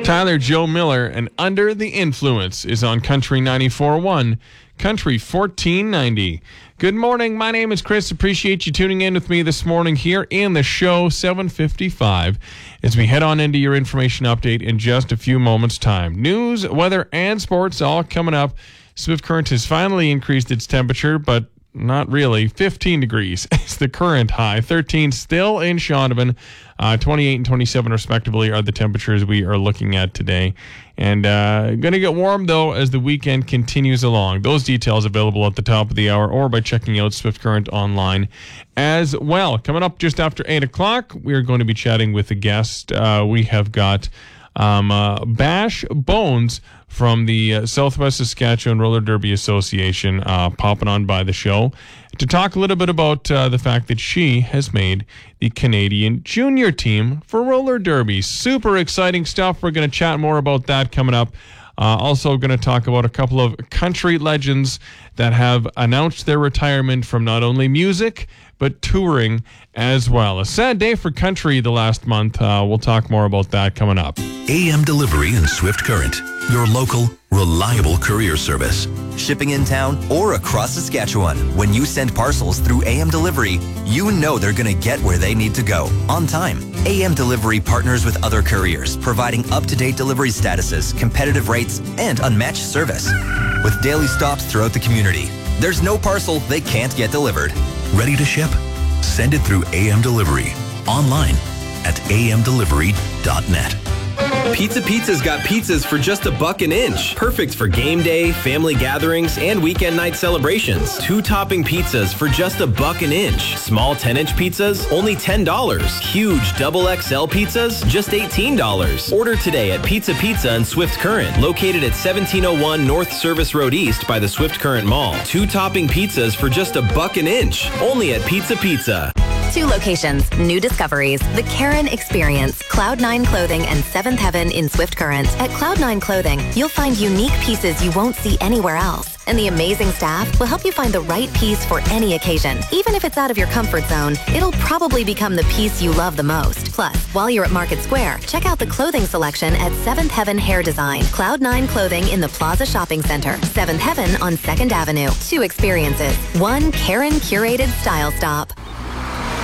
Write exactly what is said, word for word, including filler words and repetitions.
Tyler Joe Miller and Under the Influence is on Country ninety-four point one, Country fourteen ninety. Good morning. My name is Chris. Appreciate you tuning in with me this morning here in the show, seven fifty-five, as we head on into your information update in just a few moments' time. News, weather, and sports all coming up. Swift Current has finally increased its temperature, but not really. fifteen degrees is the current high. thirteen still in Shaunavon. Uh, twenty-eight and twenty-seven respectively are the temperatures we are looking at today. And uh, going to get warm, though, as the weekend continues along. Those details available at the top of the hour or by checking out Swift Current online as well. Coming up just after eight o'clock, we are going to be chatting with a guest. Uh, we have got um, uh, Bash Bones from the uh, Southwest Saskatchewan Roller Derby Association uh, popping on by the show to talk a little bit about uh, the fact that she has made the Canadian junior team for roller derby. Super exciting stuff. We're going to chat more about that coming up. Uh, also going to talk about a couple of country legends that have announced their retirement from not only music, but touring as well. A sad day for country the last month. Uh, we'll talk more about that coming up. A M Delivery and Swift Current, your local, reliable courier service. Shipping in town or across Saskatchewan. When you send parcels through A M Delivery, you know they're going to get where they need to go on time. A M Delivery partners with other couriers, providing up-to-date delivery statuses, competitive rates, and unmatched service. With daily stops throughout the community, there's no parcel they can't get delivered. Ready to ship? Send it through A M Delivery. Online at a m delivery dot net. Pizza Pizza's got pizzas for just a buck an inch. Perfect for game day, family gatherings, and weekend night celebrations. Two topping pizzas for just a buck an inch. Small ten-inch pizzas, only ten dollars. Huge double X L pizzas, just eighteen dollars. Order today at Pizza Pizza and Swift Current, located at seventeen oh one North Service Road East by the Swift Current Mall. Two topping pizzas for just a buck an inch, only at Pizza Pizza. Two locations, new discoveries, the Karen Experience, Cloud nine Clothing and Seventh Heaven in Swift Current. At Cloud nine Clothing, you'll find unique pieces you won't see anywhere else. And the amazing staff will help you find the right piece for any occasion. Even if it's out of your comfort zone, it'll probably become the piece you love the most. Plus, while you're at Market Square, check out the clothing selection at Seventh Heaven Hair Design. Cloud nine Clothing in the Plaza Shopping Center. Seventh Heaven on second Avenue. Two experiences. One Karen curated style stop.